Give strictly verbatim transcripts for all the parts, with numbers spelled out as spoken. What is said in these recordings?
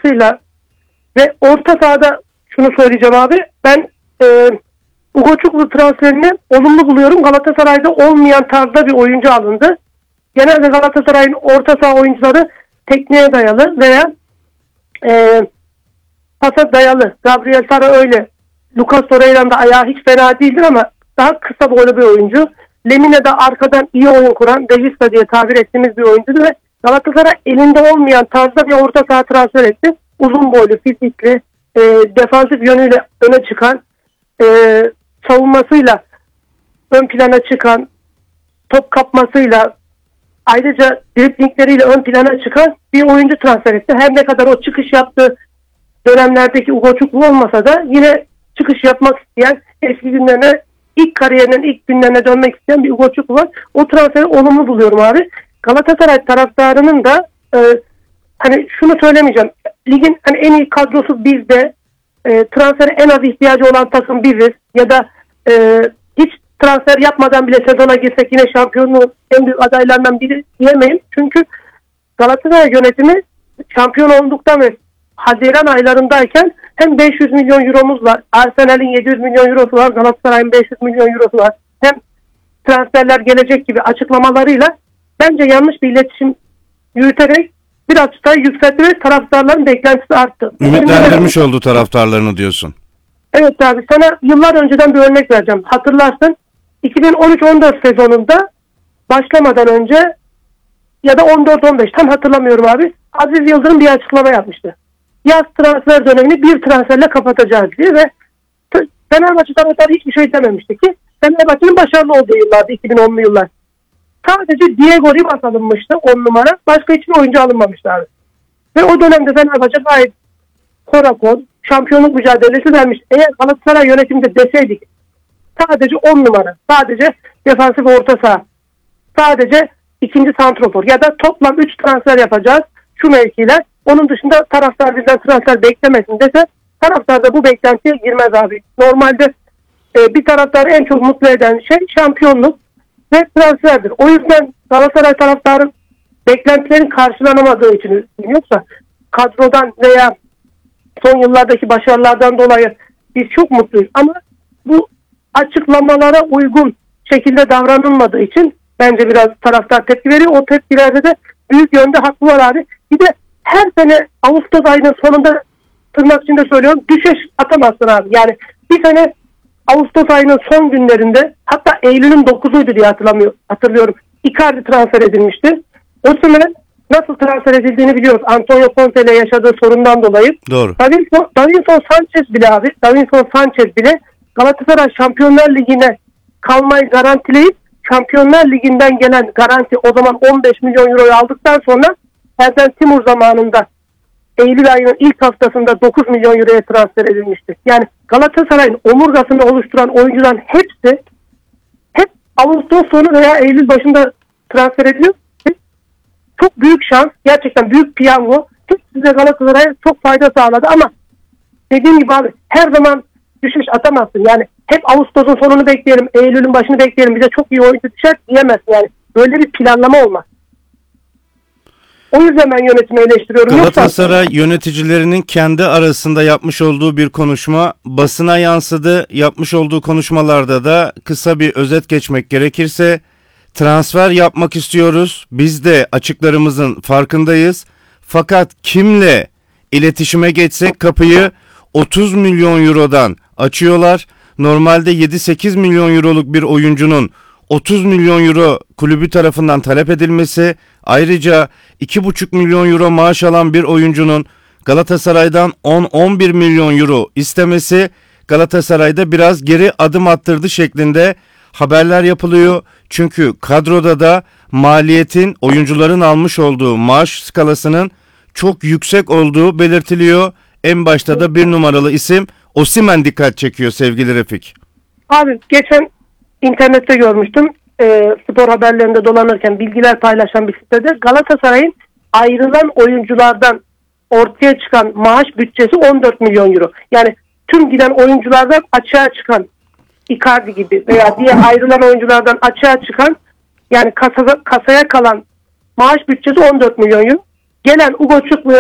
olmasıyla ve orta sahada şunu söyleyeceğim abi. Ben e, Ugochukwu transferini olumlu buluyorum. Galatasaray'da olmayan tarzda bir oyuncu alındı. Genelde Galatasaray'ın orta saha oyuncuları tekniğe dayalı veya e, pasa dayalı. Gabriel Sara öyle. Lucas Torreira'nın da ayağı hiç fena değildir ama daha kısa boylu bir oyuncu. Lemine de arkadan iyi oyun kuran, Regista diye tabir ettiğimiz bir oyuncu ve Galatasaray elinde olmayan tarzda bir orta saha transfer etti. Uzun boylu, fizikli, e, defansif yönüyle öne çıkan, e, savunmasıyla ön plana çıkan, top kapmasıyla, ayrıca driblingleriyle ön plana çıkan bir oyuncu transfer etti. Her ne kadar o çıkış yaptığı dönemlerdeki Ugochukwu olmasa da yine çıkış yapmak isteyen, eski günlerine, ilk kariyerinin ilk günlerine dönmek isteyen bir Ugochukwu var. O transferi olumlu buluyorum abi. Galatasaray taraftarının da e, hani şunu söylemeyeceğim. Ligin hani en iyi kadrosu bizde. E, transfere en az ihtiyacı olan takım biziz. Ya da e, hiç transfer yapmadan bile sezona girsek yine şampiyonluğun en büyük adaylarından biri diyemeyiz. Çünkü Galatasaray yönetimi şampiyon olduktan ve Haziran aylarındayken hem beş yüz milyon euromuz var. Arsenal'in yedi yüz milyon eurosu var. Galatasaray'ın beş yüz milyon eurosu var. Hem transferler gelecek gibi açıklamalarıyla bence yanlış bir iletişim yürüterek biraz çıtayı yükseltti ve taraftarların beklentisi arttı. Ümitlendirmiş oldu taraftarlarını diyorsun. Evet abi, sana yıllar önceden bir örnek vereceğim. Hatırlarsın, iki bin on üç on dört sezonunda başlamadan önce ya da on dört on beş tam hatırlamıyorum abi. Aziz Yıldırım bir açıklama yapmıştı. Yaz transfer dönemini bir transferle kapatacağız diye ve Fenerbahçe taraftarı hiçbir şey dememişti ki Fenerbahçe'nin başarılı olduğu yıllardı, iki bin onlu yıllar. Sadece Diego Ribas alınmıştı on numara. Başka hiçbir oyuncu alınmamıştı abi. Ve o dönemde Fenerbahçe gayet korakon şampiyonluk mücadelesi vermiş. Eğer Galatasaray yönetiminde deseydik sadece on numara, sadece defansif orta saha, sadece ikinci santrofor ya da toplam üç transfer yapacağız şu mevkiler. Onun dışında taraftar bizden transfer beklemesin dese, taraftar da bu beklentiye girmez abi. Normalde e, bir taraftarı en çok mutlu eden şey şampiyonluk ve transferdir. O yüzden Galatasaray taraftarı beklentilerin karşılanamadığı için, yoksa kadrodan veya son yıllardaki başarılardan dolayı biz çok mutluyuz. Ama bu açıklamalara uygun şekilde davranılmadığı için bence biraz taraftar tepki veriyor. O tepkilerde de büyük yönde haklı var abi. Bir de her sene Ağustos ayının sonunda, tırnak içinde söylüyorum, düşeş atamazsın abi. Yani bir sene Ağustos ayının son günlerinde, hatta Eylül'ün dokuzuydu diye hatırlamıyorum, hatırlıyorum. Icardi transfer edilmişti. O sene nasıl transfer edildiğini biliyoruz. Antonio Conte ile yaşadığı sorundan dolayı. Doğru. Davinson, Davinson Sanchez bile abi. Davinson Sanchez bile Galatasaray Şampiyonlar Ligi'ne kalmayı garantileyip Şampiyonlar Ligi'nden gelen garanti, o zaman on beş milyon euroyu aldıktan sonra Erden Timur zamanında Eylül ayının ilk haftasında dokuz milyon euroya transfer edilmişti. Yani Galatasaray'ın omurgasını oluşturan oyuncuların hepsi hep Ağustos sonu veya Eylül başında transfer ediliyor. Çok büyük şans, gerçekten büyük piyango. Hepsi de Galatasaray'a çok fayda sağladı ama dediğim gibi abi, her zaman düşüş atamazsın. Yani hep Ağustos'un sonunu bekleyelim, Eylül'ün başını bekleyelim, bize çok iyi oyuncu düşer diyemezsin. Yani böyle bir planlama olmaz. O yüzden ben yönetimi eleştiriyorum. Galatasaray Yoksa yöneticilerinin kendi arasında yapmış olduğu bir konuşma basına yansıdı. Yapmış olduğu konuşmalarda da kısa bir özet geçmek gerekirse, transfer yapmak istiyoruz. Biz de açıklarımızın farkındayız. Fakat kimle iletişime geçsek kapıyı otuz milyon eurodan açıyorlar. Normalde yedi sekiz milyon euroluk bir oyuncunun otuz milyon euro kulübü tarafından talep edilmesi, ayrıca iki buçuk milyon euro maaş alan bir oyuncunun Galatasaray'dan on on bir milyon euro istemesi Galatasaray'da biraz geri adım attırdı şeklinde haberler yapılıyor. Çünkü kadroda da maliyetin, oyuncuların almış olduğu maaş skalasının çok yüksek olduğu belirtiliyor. En başta da bir numaralı isim Osimhen dikkat çekiyor sevgili Refik. abi geçen internette görmüştüm. E, spor haberlerinde dolanırken bilgiler paylaşan bir sitede Galatasaray'ın ayrılan oyunculardan ortaya çıkan maaş bütçesi on dört milyon euro. Yani tüm giden oyunculardan açığa çıkan, Icardi gibi veya diğer ayrılan oyunculardan açığa çıkan, yani kasada, kasaya kalan maaş bütçesi on dört milyon euro. Gelen Ugochukwu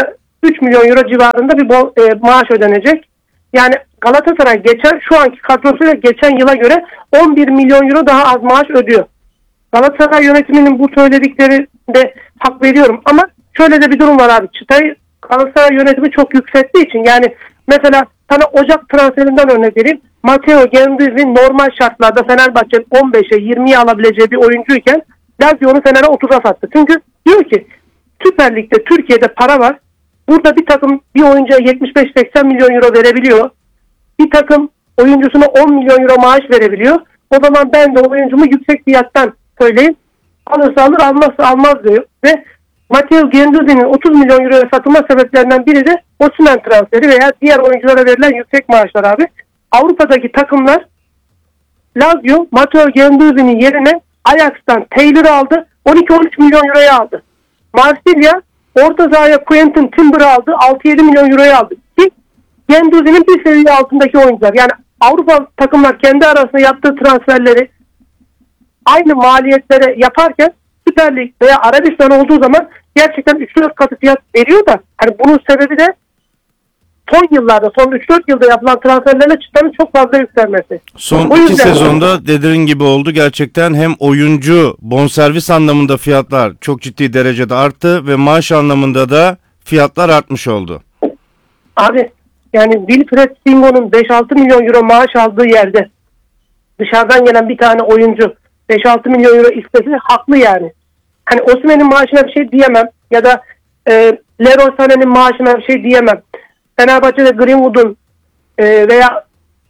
üç milyon euro civarında bir bon, e, maaş ödenecek. Yani Galatasaray geçen şu anki kadrosuyla geçen yıla göre on bir milyon euro daha az maaş ödüyor. Galatasaray yönetiminin bu söylediklerinde hak veriyorum ama şöyle de bir durum var abi. Çıtayı Galatasaray yönetimi çok yükselttiği için, yani mesela sana Ocak transferinden örnek vereyim. Matteo Genduzi normal şartlarda Fenerbahçe'nin on beşe yirmiye alabileceği bir oyuncuyken Lazio onu Fener'e otuza sattı. Çünkü diyor ki Süper Lig'de Türkiye'de para var. Burada bir takım bir oyuncuya yetmiş beş seksen milyon euro verebiliyor. Bir takım oyuncusuna on milyon euro maaş verebiliyor. O zaman ben de oyuncumu yüksek fiyattan söyleyeyim. Alırsa alır, almazsa almaz diyor. Ve Matteo Genduzi'nin otuz milyon euroya satılma sebeplerinden biri de Osimhen transferi veya diğer oyunculara verilen yüksek maaşlar abi. Avrupa'daki takımlar Lazio Matteo Genduzi'nin yerine Ajax'tan Taylor'ı aldı. on iki on üç milyon euroya aldı. Marsilya orta sahaya Quentin Timber'ı aldı. altı yedi milyon euroya aldı. Ki Genduzi'nin bir seviye altındaki oyuncular. Yani Avrupa takımlar kendi arasında yaptığı transferleri aynı maliyetlere yaparken Süper Lig veya Arabistan olduğu zaman gerçekten üç dört katı fiyat veriyor da hani bunun sebebi de son yıllarda, son üç dört yılda yapılan transferlerle çıtanın çok fazla yükselmesi. Son o iki yüzden sezonda dediğin gibi oldu. Gerçekten hem oyuncu bonservis anlamında fiyatlar çok ciddi derecede arttı ve maaş anlamında da fiyatlar artmış oldu. Abi yani Wilfred Singo'nun beş altı milyon euro maaş aldığı yerde dışarıdan gelen bir tane oyuncu beş altı milyon euro istese haklı yani. Hani Osimhen'in maaşına bir şey diyemem ya da e, Leroy Sané'nin maaşına bir şey diyemem. Fenerbahçe'de Greenwood'un e, veya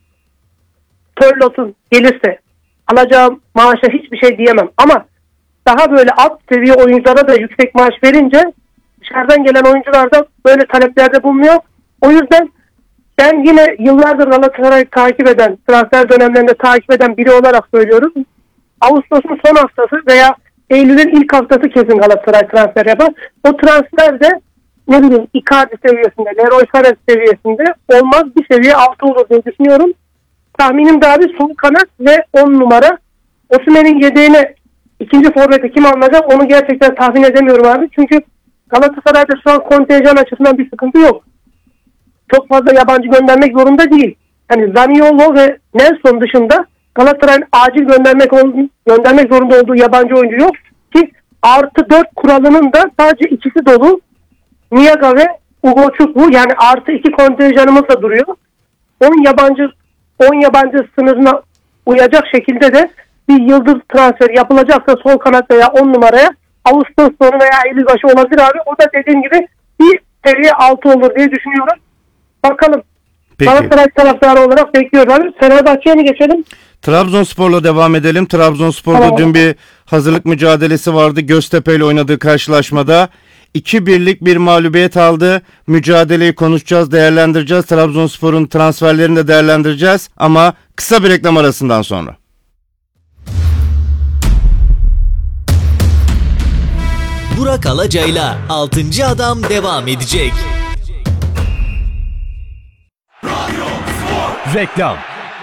Sörlot'un gelirse alacağım maaşa hiçbir şey diyemem. Ama daha böyle alt seviye oyunculara da yüksek maaş verince dışarıdan gelen oyuncular da böyle taleplerde bulunuyor. O yüzden ben yine yıllardır Galatasaray'ı takip eden, transfer dönemlerinde takip eden biri olarak söylüyorum. Ağustos'un son haftası veya Eylül'ün ilk haftası kesin Galatasaray transfer yapar. O transfer de ne bileyim Icardi seviyesinde, Leroy Sané seviyesinde olmaz, bir seviye altı olur diye düşünüyorum. Tahminim de abi sol kanat ve on numara. Osimhen'in yedeğine ikinci forvete kim alınacak onu gerçekten tahmin edemiyorum abi. Çünkü Galatasaray'da şu an kontenjan açısından bir sıkıntı yok. Çok fazla yabancı göndermek zorunda değil. Hani Zaniolo ve Nelson dışında Galatasaray'ın acil göndermek ol, göndermek zorunda olduğu yabancı oyuncu yok ki artı dört kuralının da sadece ikisi dolu. Niaga ve Ugo Chukwu, yani artı iki kontenjanımız da duruyor. on yabancı on yabancı sınırına uyacak şekilde de bir yıldız transfer yapılacaksa sol kanat veya on numaraya Ağustos sonu veya Eylül başı olabilir abi. O da dediğim gibi bir seviye altı olur diye düşünüyorum. Bakalım. Peki. Galatasaray taraftarı olarak bekliyoruz abi. Fenerbahçe'ye mi geçelim? Trabzonspor'la devam edelim. Trabzonspor'da Tamam. dün bir hazırlık mücadelesi vardı. Göztepe ile oynadığı karşılaşmada iki birlik bir mağlubiyet aldı. Mücadeleyi konuşacağız, değerlendireceğiz. Trabzonspor'un transferlerini de değerlendireceğiz. Ama kısa bir reklam arasından sonra. Burak Alacay'la altıncı Adam devam edecek. Reklam.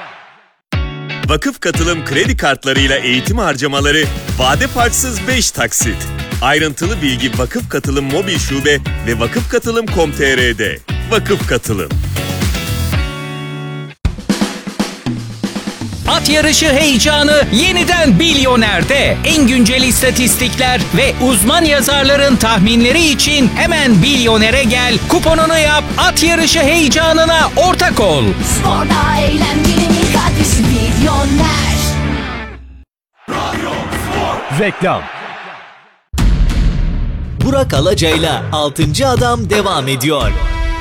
Vakıf Katılım kredi kartlarıyla eğitim harcamaları vade farksız beş taksit. Ayrıntılı bilgi Vakıf Katılım mobil şube ve vakıf katılım nokta com nokta tr'de. Vakıf Katılım. At yarışı heyecanı yeniden Bilyoner'de. En güncel istatistikler ve uzman yazarların tahminleri için hemen Bilyoner'e gel, kuponunu yap, at yarışı heyecanına ortak ol. Sporda eğlencenin adresi Bilyoner. Reklam. Burak Alacay'la altıncı Adam devam ediyor.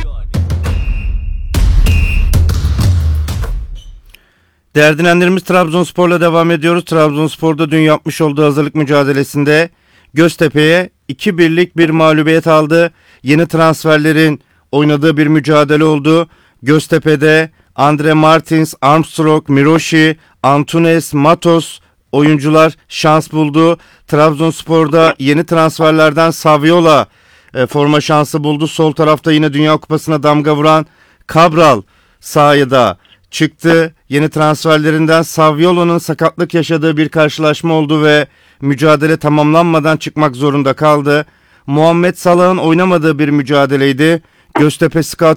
Değerli dinleyenlerimiz, Trabzonspor'la devam ediyoruz. Trabzonspor'da dün yapmış olduğu hazırlık mücadelesinde Göztepe'ye iki birlik bir mağlubiyet aldı. Yeni transferlerin oynadığı bir mücadele oldu. Göztepe'de Andre Martins, Armstrong, Miroshi, Antunes, Matos oyuncular şans buldu. Trabzonspor'da yeni transferlerden Saviola e, forma şansı buldu. Sol tarafta yine Dünya Kupası'na damga vuran Cabral sahada çıktı. Yeni transferlerinden Saviola'nın sakatlık yaşadığı bir karşılaşma oldu ve mücadele tamamlanmadan çıkmak zorunda kaldı. Muhammed Salah'ın oynamadığı bir mücadeleydi. Göztepe Scout